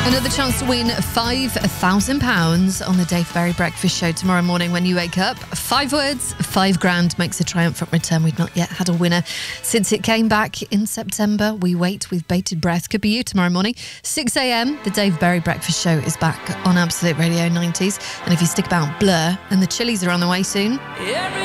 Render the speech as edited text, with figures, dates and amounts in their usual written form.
Another chance to win £5,000 on the Dave Berry Breakfast Show tomorrow morning when you wake up. 5 words, £5,000 makes a triumphant return. We've not yet had a winner since it came back in September. We wait with bated breath. Could be you tomorrow morning. 6 a.m, the Dave Berry Breakfast Show is back on Absolute Radio 90s. And if you stick about, Blur and the Chili's are on the way soon.